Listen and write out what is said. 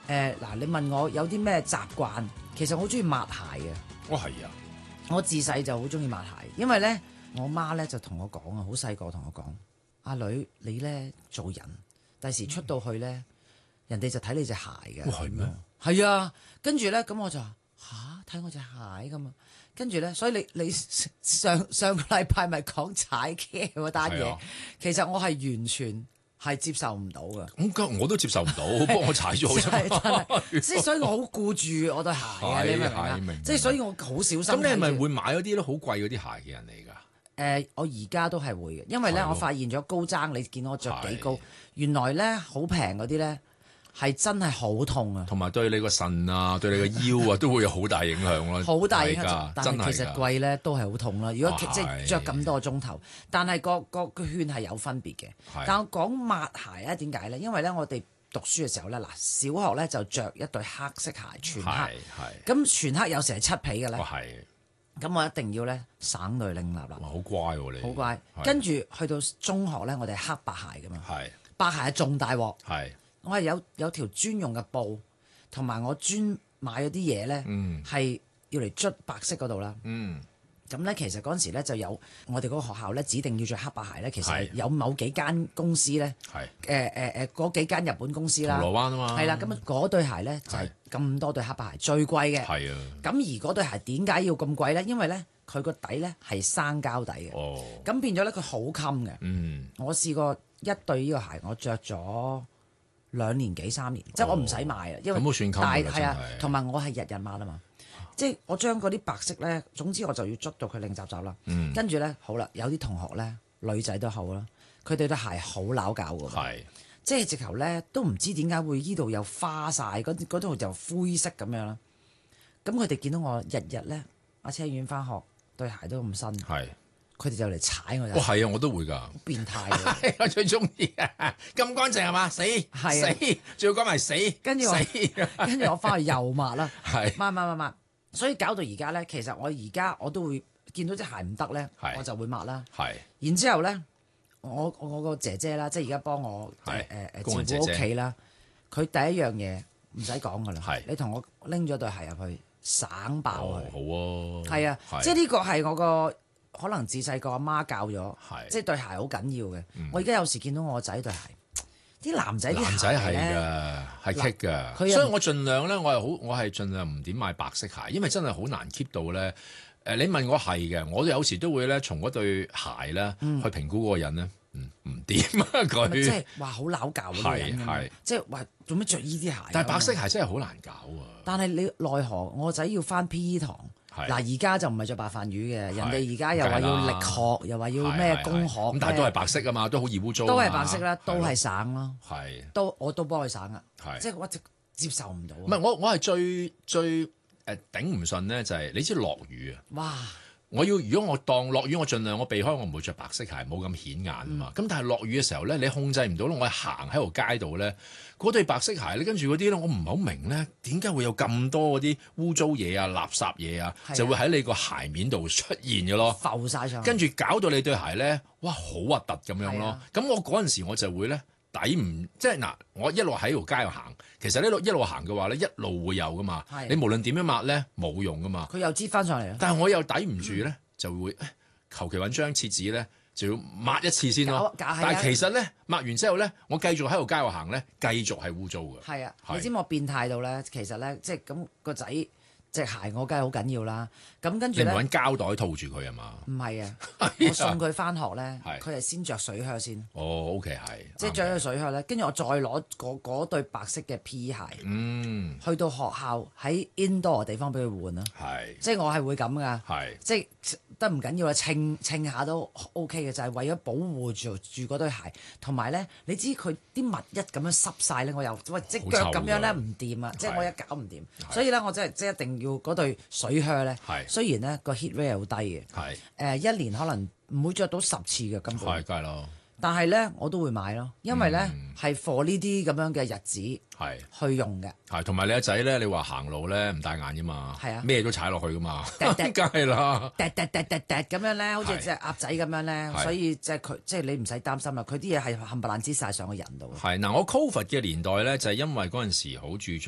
嗱，你問我有啲咩習慣，其實我好中意抹鞋嘅。 哦，係啊， 我自細就好中意抹鞋，因為咧我媽咧就同我講啊，好細個同我講，阿女你咧做人，第時出到去咧，人哋就睇你隻鞋嘅。 哇係咩？ 係啊，跟住咧咁我就話睇我隻鞋咁啊，跟住咧，所以你上個禮拜咪講踩 K 嗰單嘢， 係啊其實我係完全係接受唔到嘅。 咁我都接受唔到，不過我踩咗好真多。 係，即係所以我好顧住我對鞋啊，你明唔明啊？即係所以我好小心。 咁你係咪會買嗰啲咧好貴嗰啲鞋嘅人嚟㗎？ 我而家都係會嘅，因為咧係喎我發現咗高踭，你見到我着幾高係， 原來咧好平嗰啲咧係真係好痛啊， 同埋對你個腎啊，對你個腰啊，都會有好大影響咯。 好大影響。 係㗎但真係係其實㗎貴咧都係好痛啦。如果即係係着咁多個鐘頭，但係個圈係有分別嘅。 係但我講抹鞋咧，點解咧？因為咧我哋讀書嘅時候咧，嗱小學咧就着一對黑色鞋，全黑。 係咁全黑有時係漆皮嘅咧， 係， 咁我一定要咧省淚拎立啦， 哇，好乖喎你， 好乖。 係跟住去到中學咧，我哋係黑白鞋噶嘛， 係白鞋係仲大鑊。 係我係有條專用嘅布，同埋我專買嗰啲嘢咧，係要嚟捽白色嗰度啦。咁咧其實嗰陣時咧就有我哋嗰個學校咧指定要着黑白鞋咧，其實係有某幾間公司咧，嗰幾間日本公司啦， 銅鑼灣啊嘛， 係啦，咁啊嗰對鞋咧就係咁多對黑白鞋最貴嘅。 係啊， 咁而嗰對鞋點解要咁貴咧？因為咧佢個底咧係生膠底嘅， 哦， 咁變咗咧佢好襟嘅。我試過一對呢個鞋，我着咗2年幾3年，即係我唔使買啊，因為咁都算襟㗎啦係啊真係， 同埋我係日抹啊嘛，即係我將嗰啲白色咧，總之我就要捽到佢靚雜雜啦。跟住咧好啦，有啲同學咧女仔都好啦，佢哋對鞋好撈搞㗎， 係即係直頭咧都唔知點解會依度又花晒，嗰度就灰色咁樣啦。咁佢哋見到我日日咧阿車遠翻學對鞋都咁新， 係， 佢哋就嚟踩我隻鞋， 哦係啊，我都會㗎。 好變態嘅。 我最中意啊！咁乾淨係嘛？死係啊死，仲要講埋死， 跟住我死跟住我翻去又抹啦， 係抹，所以搞到而家咧，其實我而家我都會見到隻鞋唔得咧係， 我就會抹啦。 係然之後咧，我個姐姐啦，即係而家幫我係照顧工人姐姐屋企啦，佢第一樣嘢唔使講噶啦係， 你同我拎咗對鞋入去，省爆哦佢。 好啊， 係啊，即係呢個係我個可能自細個阿媽教咗， 係即係對鞋好緊要嘅。我而家有時見到我仔對鞋，啲男仔啲男仔係鞋咧， 㗎，係棘㗎， 佢又所以我盡量咧，我係盡量唔點買白色鞋，因為真係好難 keep 到咧。你問我係嘅，我有時都會咧從嗰對鞋咧去評估嗰個人咧，唔掂啊咪即佢。 係話好撈教嗰個人咁樣係即係話做咩着依啲鞋啊？ 但係白色鞋真係好難搞啊！ 但係你奈何我仔要翻 P.E. 堂， 係嗱而家就唔係着白飯魚嘅，人哋而家又話要力學，又話要咩工學， 咁但係都係白色啊嘛，都好易污糟啊嘛。 都係白色啦，都係係咯省咯， 係我都幫佢省啊， 係即係我接受唔到。 唔係我係最頂唔順咧，就係你知落雨啊！ 哇！ 如果我當落雨，我盡量我避開，我唔會着白色鞋，冇咁顯眼啊嘛。咁、但係落雨嘅時候咧，你控制唔到咯。我係行喺條街度咧，嗰對白色鞋咧，跟住嗰啲咧，我唔係好明咧，點解會有咁多嗰啲污糟嘢啊、垃圾嘢啊， 係啊就會喺你個鞋面度出現嘅咯。 浮晒上去， 跟住搞到你對鞋咧，哇，好核突咁樣咯係啊。 咁我嗰陣時我就會咧抵唔即係嗱，我一路喺條街度行，其實呢度一路行嘅話咧，一路會有噶嘛。 係你無論點樣抹咧，冇用噶嘛。 佢又擠翻上嚟啦。 但係我又抵唔住咧，就會求其揾張廁紙咧，就要抹一次先咯。 搞係啊但係其實咧，抹完之後咧，我繼續喺條街度行咧，繼續係污糟嘅。 係啊， 係你知我變態到咧，其實咧，即係咁個仔隻鞋我梗係好緊要啦。咁跟住咧， 你唔揾膠袋套住佢係嘛？ 唔係啊， 啊我送佢翻學咧， 係佢係先着水靴先。 哦，OK 係， 即係着咗水靴咧，跟住我再攞嗰對白色嘅 P 鞋，去到學校喺 indoor 地方俾佢換啦。 係即係我係會咁噶， 係即係得唔緊要啦，稱下都 OK 嘅，就係為咗保護住嗰對鞋，同埋咧，你知佢啲襪一咁樣濕晒咧，我又喂隻腳咁樣咧唔掂啊，即係我一搞唔掂，所以咧我真係即係一定要嗰對水靴咧，雖然咧個 heat rate 好低嘅，一年可能唔會着到10次嘅根本。 係梗係咯。 但係咧，我都會買咯，因為咧係 for 呢啲咁樣嘅日子去用嘅。 係同埋你個仔咧，你話行路咧唔帶眼啫嘛， 係啊， 咩都踩落去噶嘛， 梗係啦， 咁樣咧，好似隻鴨仔咁樣咧，所以即係佢即係你唔使擔心啦，佢啲嘢係冚唪唥擠晒上個人度。 係嗱，我 Covid 嘅年代咧，就係因為嗰陣時好注